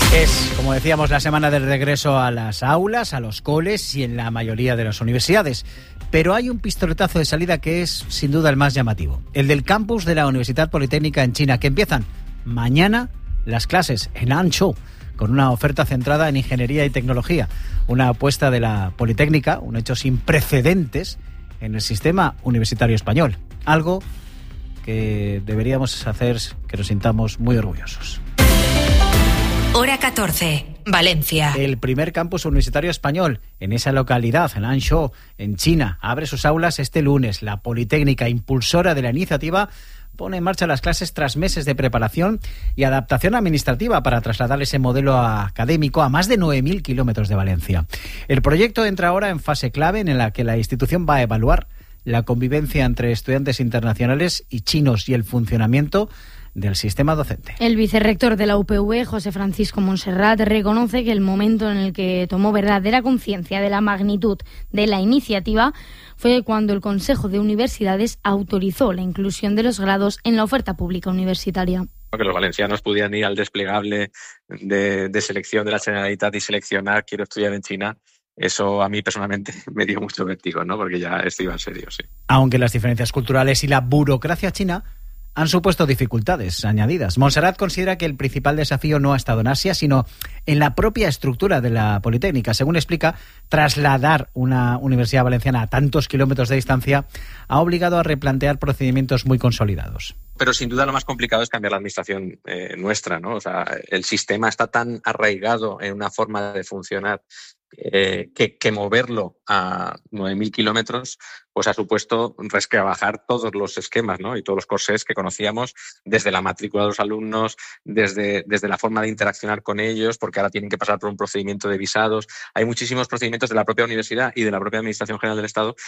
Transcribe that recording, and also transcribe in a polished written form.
Es, como decíamos, la semana del regreso a las aulas, a los coles y en la mayoría de las universidades. Pero hay un pistoletazo de salida que es, sin duda, el más llamativo. El del campus de la Universidad Politécnica en China, que empiezan mañana las clases en Hangzhou, con una oferta centrada en ingeniería y tecnología. Una apuesta de la Politécnica, un hecho sin precedentes en el sistema universitario español. Algo que deberíamos hacer que nos sintamos muy orgullosos. Hora 14, Valencia. El primer campus universitario español en esa localidad, en Hangzhou, en China, abre sus aulas este lunes. La Politécnica, impulsora de la iniciativa, pone en marcha las clases tras meses de preparación y adaptación administrativa para trasladar ese modelo académico a más de 9.000 kilómetros de Valencia. El proyecto entra ahora en fase clave en la que la institución va a evaluar la convivencia entre estudiantes internacionales y chinos y el funcionamiento del sistema docente. El vicerrector de la UPV, José Francisco Montserrat, reconoce que el momento en el que tomó verdadera conciencia de la magnitud de la iniciativa fue cuando el Consejo de Universidades autorizó la inclusión de los grados en la oferta pública universitaria. Que los valencianos pudieran ir al desplegable de selección de la Generalitat y seleccionar quiero estudiar en China. Eso a mí personalmente me dio mucho vértigo, ¿no? Porque ya esto iba en serio, sí. Aunque las diferencias culturales y la burocracia china han supuesto dificultades añadidas. Montserrat considera que el principal desafío no ha estado en Asia, sino en la propia estructura de la Politécnica. Según explica, trasladar una universidad valenciana a tantos kilómetros de distancia ha obligado a replantear procedimientos muy consolidados. Pero sin duda lo más complicado es cambiar la administración nuestra, ¿no? O sea, el sistema está tan arraigado en una forma de funcionar que moverlo a 9.000 kilómetros pues ha supuesto resquebrajar todos los esquemas, ¿no? Y todos los corsés que conocíamos, desde la matrícula de los alumnos, desde la forma de interaccionar con ellos, porque ahora tienen que pasar por un procedimiento de visados. Hay muchísimos procedimientos de la propia universidad y de la propia Administración General del Estado